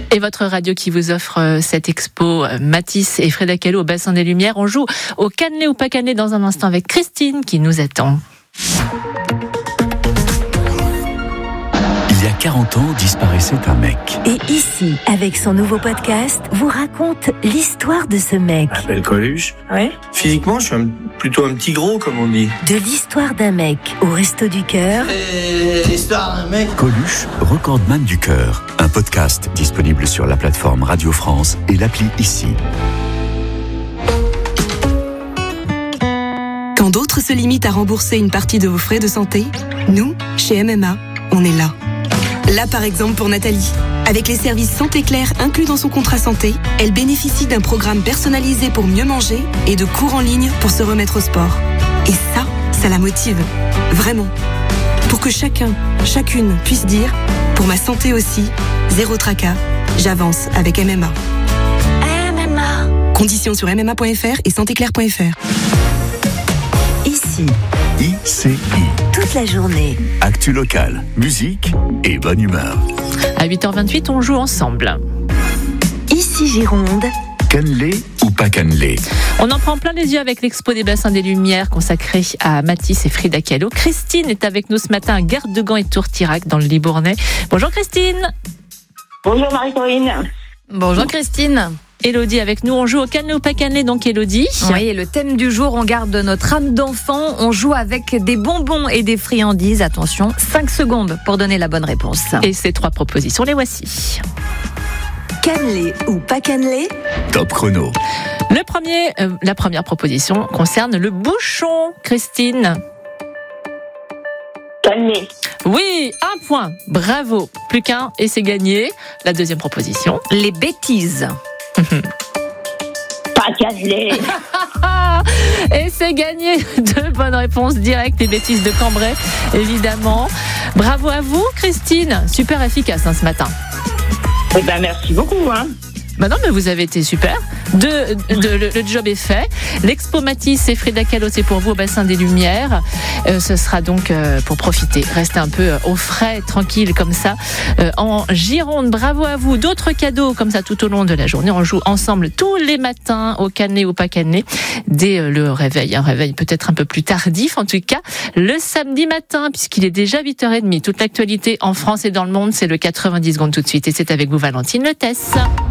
Et votre radio qui vous offre cette expo Matisse et Frida Kahlo au Bassin des Lumières. On joue au cannelé ou pas cannelé dans un instant avec Christine qui nous attend. Il y a 40 ans, disparaissait un mec. Et ici, avec son nouveau podcast, vous raconte l'histoire de ce mec. Je m'appelle Coluche. Ouais. Physiquement, je suis plutôt un petit gros, comme on dit. De l'histoire d'un mec au Resto du Cœur. L'histoire d'un mec. Coluche, recordman du cœur. Un podcast disponible sur la plateforme Radio France et l'appli Ici. Quand d'autres se limitent à rembourser une partie de vos frais de santé, nous, chez MMA, on est là. Là, par exemple, pour Nathalie. Avec les services Santé Claire inclus dans son contrat santé, elle bénéficie d'un programme personnalisé pour mieux manger et de cours en ligne pour se remettre au sport. Et ça la motive. Vraiment. Pour que chacune puisse dire, pour ma santé aussi, zéro tracas, j'avance avec MMA. MMA. Conditions sur mma.fr et santéclaire.fr. Ici, ICI. toute la journée. Actu locale, musique et bonne humeur. À 8h28, on joue ensemble. Ici Gironde. Cannelé ou pas cannelé? On en prend plein les yeux avec l'expo des Bassins des Lumières consacrée à Matisse et Frida Kahlo. Christine est avec nous ce matin, garde de Gand et Tourtirac dans le Libournais. Bonjour Christine. Bonjour Marie-Corinne. Bonjour Christine. Élodie avec nous, on joue au cannelé ou pas cannelé, donc Élodie. Oui, et le thème du jour, on garde notre âme d'enfant, on joue avec des bonbons et des friandises. Attention, 5 secondes pour donner la bonne réponse. Et ces 3 propositions, les voici. Cannelé ou pas cannelé? Top chrono. La première proposition concerne le bouchon, Christine. Cannelé. Oui, 1 point, bravo. Plus qu'un et c'est gagné. La deuxième proposition. Les bêtises. Pas cannelé. Et c'est gagné. 2 bonnes réponses directes, les bêtises de Cambrai, évidemment. Bravo à vous, Christine. Super efficace ce matin. Eh ben, merci beaucoup. Bah non, mais vous avez été super. Le job est fait. L'expo Matisse et Frida Kahlo, c'est pour vous au Bassin des Lumières. Ce sera donc pour profiter. Restez un peu au frais, tranquille comme ça, en Gironde. Bravo à vous. D'autres cadeaux comme ça tout au long de la journée. On joue ensemble tous les matins au cannelé ou pas cannelé dès le réveil. Un réveil peut-être un peu plus tardif, en tout cas le samedi matin, puisqu'il est déjà 8h30. Toute l'actualité en France et dans le monde, c'est le 90 secondes tout de suite. Et c'est avec vous, Valentine Letesse.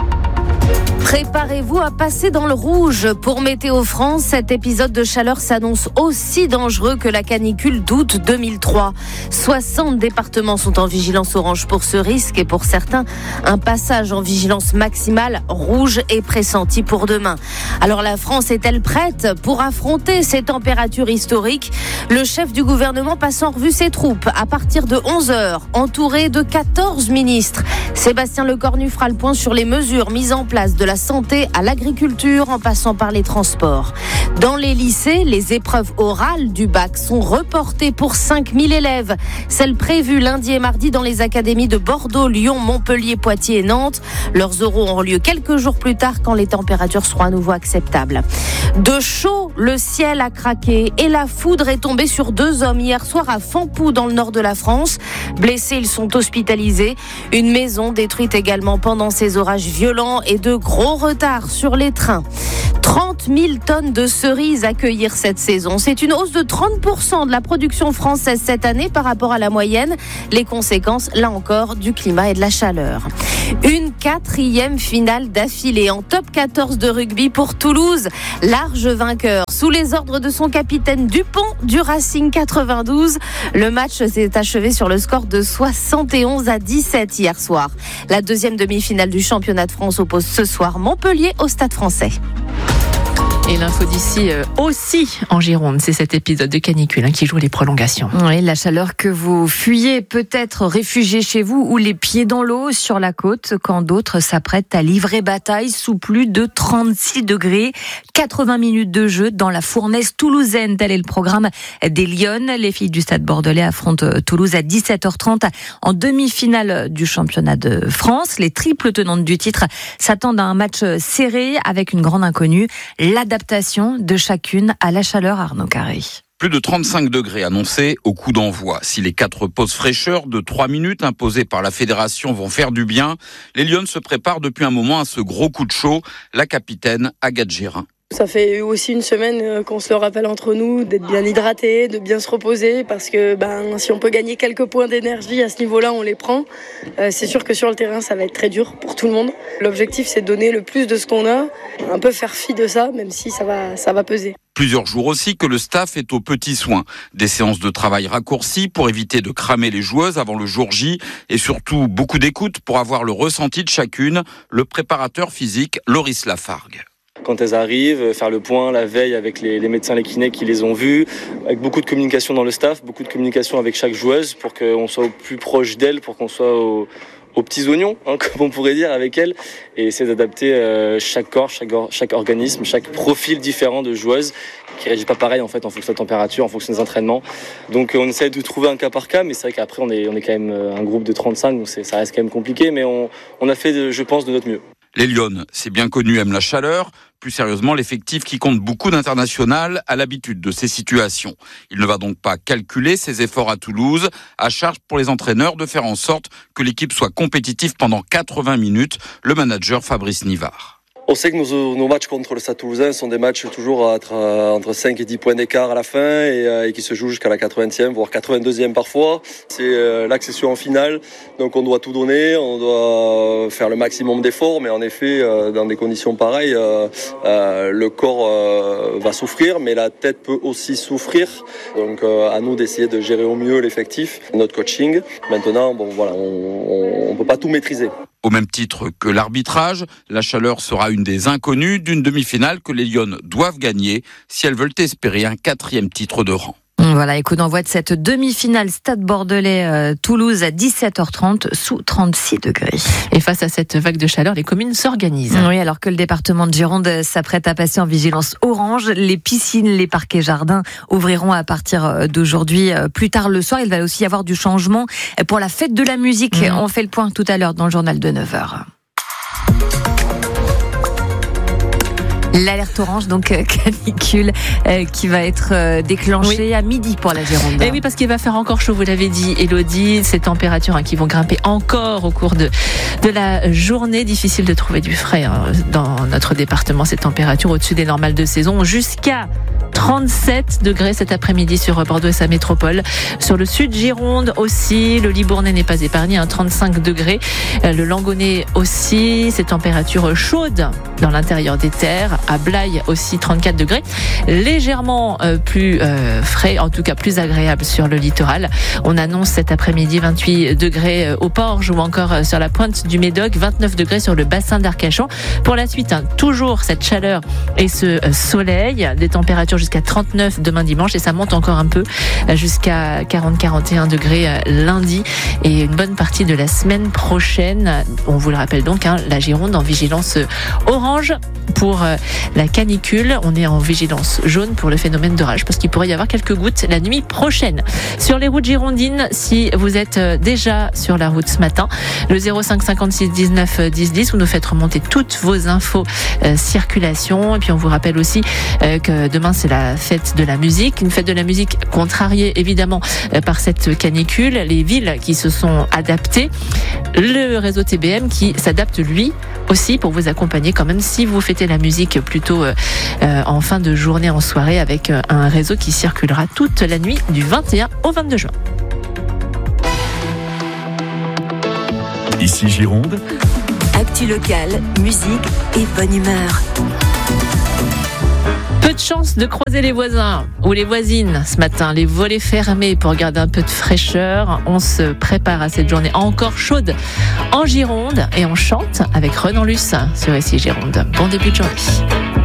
Préparez-vous à passer dans le rouge. Pour Météo France, cet épisode de chaleur s'annonce aussi dangereux que la canicule d'août 2003. 60 départements sont en vigilance orange pour ce risque et pour certains, un passage en vigilance maximale rouge est pressenti pour demain. Alors la France est-elle prête pour affronter ces températures historiques? Le chef du gouvernement passe en revue ses troupes à partir de 11h, entouré de 14 ministres. Sébastien Lecornu fera le point sur les mesures mises en place de la santé à l'agriculture en passant par les transports. Dans les lycées, les épreuves orales du bac sont reportées pour 5000 élèves. Celles prévues lundi et mardi dans les académies de Bordeaux, Lyon, Montpellier, Poitiers et Nantes. Leurs oraux auront lieu quelques jours plus tard quand les températures seront à nouveau acceptables. De chaud, le ciel a craqué et la foudre est tombée sur 2 hommes hier soir à Fampou dans le nord de la France. Blessés, ils sont hospitalisés. Une maison détruite également pendant ces orages violents et de gros retard sur les trains. 30 000 tonnes de cerises accueillir cette saison. C'est une hausse de 30% de la production française cette année par rapport à la moyenne. Les conséquences, là encore, du climat et de la chaleur. Une 4e finale d'affilée en top 14 de rugby pour Toulouse. Large vainqueur sous les ordres de son capitaine Dupont du Racing 92. Le match s'est achevé sur le score de 71-17 hier soir. La 2e demi-finale du championnat de France oppose ce soir Montpellier au Stade Français. Et l'info d'ici aussi en Gironde, c'est cet épisode de canicule qui joue les prolongations. Oui, la chaleur que vous fuyez, peut-être réfugié chez vous ou les pieds dans l'eau sur la côte, quand d'autres s'apprêtent à livrer bataille sous plus de 36 degrés. 80 minutes de jeu dans la fournaise toulousaine. Tel est le programme des Lyonnes. Les filles du Stade Bordelais affrontent Toulouse à 17h30 en demi-finale du championnat de France. Les triples tenantes du titre s'attendent à un match serré avec une grande inconnue, l'adaptation de chacune à la chaleur. Arnaud Carré. Plus de 35 degrés annoncés au coup d'envoi. Si les 4 pauses fraîcheurs de 3 minutes imposées par la fédération vont faire du bien, les Lions se préparent depuis un moment à ce gros coup de chaud. La capitaine Agathe Gérin. Ça fait aussi une semaine qu'on se le rappelle entre nous, d'être bien hydraté, de bien se reposer, parce que si on peut gagner quelques points d'énergie à ce niveau-là, on les prend. C'est sûr que sur le terrain, ça va être très dur pour tout le monde. L'objectif, c'est de donner le plus de ce qu'on a, un peu faire fi de ça, même si ça va peser. Plusieurs jours aussi que le staff est aux petits soins. Des séances de travail raccourcies pour éviter de cramer les joueuses avant le jour J et surtout beaucoup d'écoute pour avoir le ressenti de chacune. Le préparateur physique Loris Lafargue. Quand elles arrivent, faire le point la veille avec les médecins, les kinés qui les ont vues, avec beaucoup de communication dans le staff, beaucoup de communication avec chaque joueuse pour qu'on soit au plus proche d'elles, pour qu'on soit aux petits oignons, comme on pourrait dire, avec elles, et essayer d'adapter chaque corps, chaque organisme, chaque profil différent de joueuse qui ne réagit pas pareil en fonction de la température, en fonction des entraînements. Donc on essaie de trouver un cas par cas, mais c'est vrai qu'après on est quand même un groupe de 35, donc ça reste quand même compliqué, mais on a fait, je pense, de notre mieux. Les Lions, c'est bien connu, aiment la chaleur. Plus sérieusement, l'effectif qui compte beaucoup d'internationales a l'habitude de ces situations. Il ne va donc pas calculer ses efforts à Toulouse. À charge pour les entraîneurs de faire en sorte que l'équipe soit compétitive pendant 80 minutes. Le manager Fabrice Nivard. On sait que nos matchs contre le Stade Toulousain sont des matchs toujours entre 5 et 10 points d'écart à la fin et qui se jouent jusqu'à la 80e, voire 82e parfois. C'est l'accession en finale, donc on doit tout donner, on doit faire le maximum d'efforts, mais en effet, dans des conditions pareilles, le corps va souffrir, mais la tête peut aussi souffrir. Donc à nous d'essayer de gérer au mieux l'effectif, notre coaching. Maintenant, on peut pas tout maîtriser. Au même titre que l'arbitrage, la chaleur sera une des inconnues d'une demi-finale que les Lions doivent gagner si elles veulent espérer un 4e titre de rang. Voilà, et coup d'envoi de cette demi-finale Stade Bordelais-Toulouse à 17h30 sous 36 degrés. Et face à cette vague de chaleur, les communes s'organisent. Oui, alors que le département de Gironde s'apprête à passer en vigilance orange, les piscines, les parcs et jardins ouvriront à partir d'aujourd'hui. Plus tard le soir, il va aussi y avoir du changement pour la fête de la musique. On fait le point tout à l'heure dans le journal de 9h. L'alerte orange, donc canicule, qui va être déclenchée à midi pour la Gironde. Et oui, parce qu'il va faire encore chaud, vous l'avez dit, Élodie. Ces températures qui vont grimper encore au cours de la journée. Difficile de trouver du frais dans notre département. Ces températures au-dessus des normales de saison, jusqu'à 37 degrés cet après-midi sur Bordeaux et sa métropole. Sur le sud Gironde aussi, le Libournais n'est pas épargné, 35 degrés. Le Langonnet aussi, ces températures chaudes dans l'intérieur des terres. À Blaye aussi 34 degrés. Légèrement plus frais, en tout cas plus agréable sur le littoral. On annonce cet après-midi 28 degrés au Porge ou encore sur la pointe du Médoc, 29 degrés sur le bassin d'Arcachon. Pour la suite, toujours cette chaleur et ce soleil, des températures jusqu'à 39 demain dimanche et ça monte encore un peu jusqu'à 40-41 degrés lundi et une bonne partie de la semaine prochaine. On vous le rappelle donc, la Gironde en vigilance orange pour la canicule. On est en vigilance jaune pour le phénomène d'orage parce qu'il pourrait y avoir quelques gouttes la nuit prochaine. Sur les routes girondines, si vous êtes déjà sur la route ce matin, le 05 56 19 10 10, vous nous faites remonter toutes vos infos circulation. Et puis on vous rappelle aussi que demain c'est la fête de la musique, une fête de la musique contrariée évidemment par cette canicule. Les villes qui se sont adaptées, le réseau TBM qui s'adapte lui aussi pour vous accompagner quand même si vous fêtez la musique plutôt en fin de journée, en soirée, avec un réseau qui circulera toute la nuit du 21 au 22 juin. Ici Gironde. Actu locale, musique et bonne humeur. Peu de chance de croiser les voisins ou les voisines ce matin, les volets fermés pour garder un peu de fraîcheur. On se prépare à cette journée encore chaude en Gironde et on chante avec Renan Luce sur Ici Gironde. Bon début de journée.